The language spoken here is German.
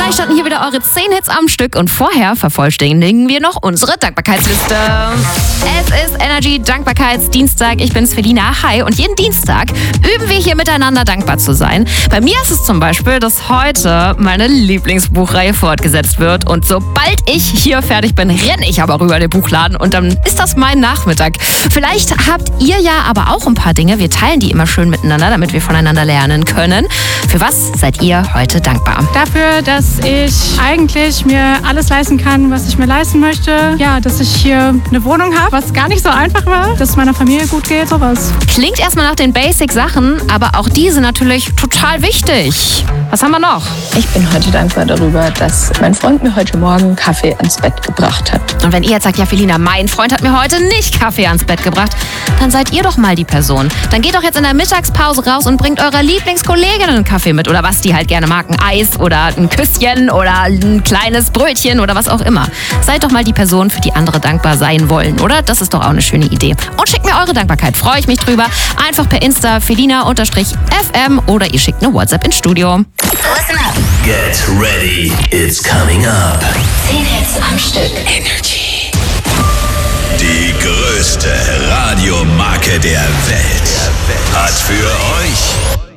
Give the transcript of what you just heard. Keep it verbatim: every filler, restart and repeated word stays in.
Gleich starten hier wieder eure zehn Hits am Stück und vorher vervollständigen wir noch unsere Dankbarkeitsliste. Es ist Energy Dankbarkeitsdienstag. Ich bin's, Felina. Hi. Und jeden Dienstag üben wir hier miteinander dankbar zu sein. Bei mir ist es zum Beispiel, dass heute meine Lieblingsbuchreihe fortgesetzt wird. Und sobald ich hier fertig bin, renne ich aber rüber in den Buchladen und dann ist das mein Nachmittag. Vielleicht habt ihr ja aber auch ein paar Dinge. Wir teilen die immer schön miteinander, damit wir voneinander lernen können. Für was seid ihr heute dankbar? Dafür, dass ich eigentlich mir alles leisten kann, was ich mir leisten möchte. Ja, dass ich hier eine Wohnung habe, was gar nicht so einfach war. Dass es meiner Familie gut geht, sowas. Klingt erstmal nach den Basic-Sachen, aber auch die sind natürlich total wichtig. Was haben wir noch? Ich bin heute dankbar darüber, dass mein Freund mir heute Morgen Kaffee ans Bett gebracht hat. Und wenn ihr jetzt sagt, ja Felina, mein Freund hat mir heute nicht Kaffee ans Bett gebracht, dann seid ihr doch mal die Person. Dann geht doch jetzt in der Mittagspause raus und bringt eurer Lieblingskollegin einen Kaffee mit oder was die halt gerne mag, ein Eis oder ein Küsschen oder ein kleines Brötchen oder was auch immer. Seid doch mal die Person, für die andere dankbar sein wollen, oder? Das ist doch auch eine schöne Idee. Und schickt mir eure Dankbarkeit, freue ich mich drüber. Einfach per Insta Felina-F M oder ihr schickt eine WhatsApp ins Studio. Listen up. Get ready, it's coming up. zehn Hits am Stück. Energy. Die größte Radiomarke der Welt hat für euch